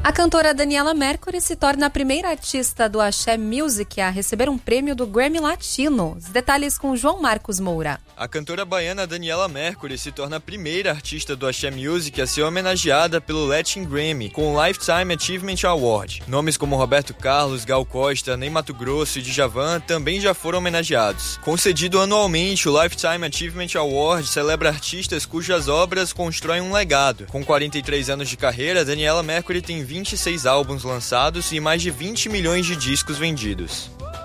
A cantora Daniela Mercury se torna a primeira artista do Axé Music a receber um prêmio do Grammy Latino. Os detalhes com João Marcos Moura. A cantora baiana Daniela Mercury se torna a primeira artista do Axé Music a ser homenageada pelo Latin Grammy com o Lifetime Achievement Award. Nomes como Roberto Carlos, Gal Costa, Ney Matogrosso e Djavan também já foram homenageados. Concedido anualmente, o Lifetime Achievement Award celebra artistas cujas obras constroem um legado. Com 43 anos de carreira, Daniela Mercury tem 26 álbuns lançados e mais de 20 milhões de discos vendidos.